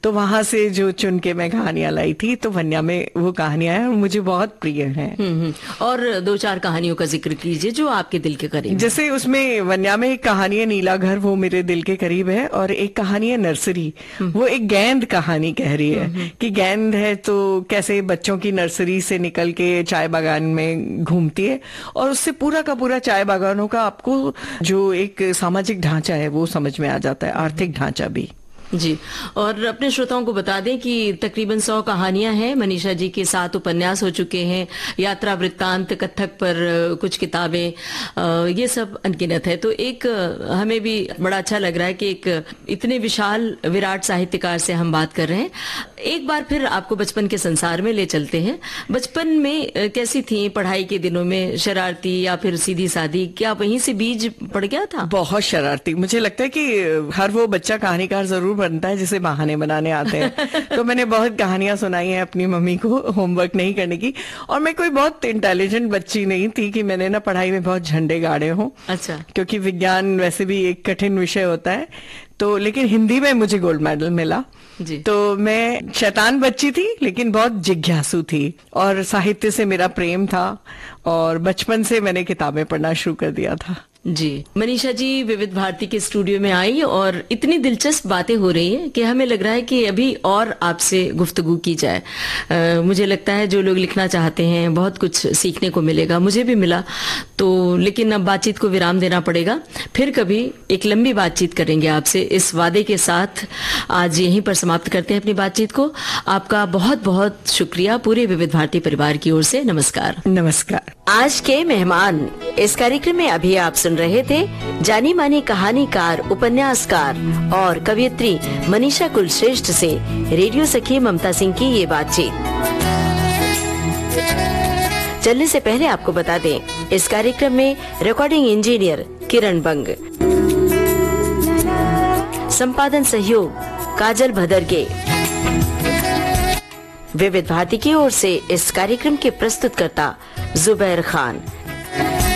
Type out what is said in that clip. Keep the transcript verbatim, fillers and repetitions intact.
तो वहां से जो चुन के मैं कहानियां लाई थी, तो वन्या में वो कहानियां हैं और मुझे बहुत प्रिय हैं। और दो चार कहानियों का जिक्र कीजिए जो आपके दिल के करीब। जैसे उसमें वन्या में एक कहानी है नीला घर, वो मेरे दिल के करीब है। और एक कहानी है नर्सरी, वो एक गेंद कहानी कह रही है कि गेंद है तो कैसे बच्चों की नर्सरी से निकल के चाय बागान में घूमती है, और उससे पूरा का पूरा चाय बागानों का आपको जो एक सामाजिक ढांचा है वो समझ में आ जाता है, आर्थिक ढांचा भी। जी, और अपने श्रोताओं को बता दें कि तकरीबन सौ कहानियां हैं। मनीषा जी के सात उपन्यास हो चुके हैं, यात्रा वृत्तांत, कथक पर कुछ किताबें, ये सब अनगिनत है। तो एक हमें भी बड़ा अच्छा लग रहा है कि एक इतने विशाल विराट साहित्यकार से हम बात कर रहे हैं। एक बार फिर आपको बचपन के संसार में ले चलते हैं। बचपन में कैसी थी पढ़ाई के दिनों में, शरारती या फिर सीधी सादी? क्या वहीं से बीज पड़ गया था? बहुत शरारती। मुझे लगता है कि हर वो बच्चा कहानीकार जरूर बनता है जिसे बहाने बनाने आते हैं। तो मैंने बहुत कहानियां सुनाई हैं अपनी मम्मी को होमवर्क नहीं करने की। और मैं कोई बहुत इंटेलिजेंट बच्ची नहीं थी कि मैंने ना पढ़ाई में बहुत झंडे गाड़े हों। अच्छा। क्योंकि विज्ञान वैसे भी एक कठिन विषय होता है। तो लेकिन हिंदी में मुझे गोल्ड मेडल मिला जी। तो मैं शैतान बच्ची थी लेकिन बहुत जिज्ञासु थी, और साहित्य से मेरा प्रेम था, और बचपन से मैंने किताबें पढ़ना शुरू कर दिया था। जी, मनीषा जी विविध भारती के स्टूडियो में आई और इतनी दिलचस्प बातें हो रही हैं कि हमें लग रहा है कि अभी और आपसे गुफ्तगू की जाए। आ, मुझे लगता है जो लोग लिखना चाहते हैं बहुत कुछ सीखने को मिलेगा, मुझे भी मिला। तो लेकिन अब बातचीत को विराम देना पड़ेगा, फिर कभी एक लंबी बातचीत करेंगे आपसे, इस वादे के साथ आज यहीं पर समाप्त करते हैं अपनी बातचीत को। आपका बहुत बहुत शुक्रिया पूरे विविध भारती परिवार की ओर से। नमस्कार। नमस्कार। आज के मेहमान इस कार्यक्रम में अभी आप सुन रहे थे जानी मानी कहानीकार, उपन्यासकार और कवियत्री मनीषा कुलश्रेष्ठ से रेडियो सखी ममता सिंह की ये बातचीत। चलने से पहले आपको बता दें, इस कार्यक्रम में रिकॉर्डिंग इंजीनियर किरण बंग, संपादन सहयोग काजल भदरगे। विविध भारती की ओर से इस कार्यक्रम के प्रस्तुतकर्ता जुबैर खान।